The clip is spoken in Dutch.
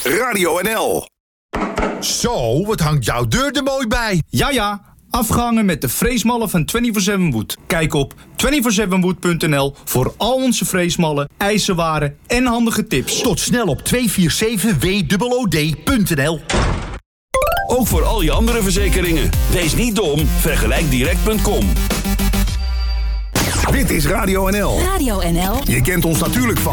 Radio NL. Zo, wat hangt jouw deur er mooi bij. Ja, afgehangen met de freesmallen van 24/7 Wood. Kijk op 247wood.nl voor al onze freesmallen, ijzerwaren en handige tips. Tot snel op 247WOOD.nl. Ook voor al je andere verzekeringen. Wees niet dom, vergelijkdirect.com. Dit is Radio NL. Radio NL. Je kent ons natuurlijk van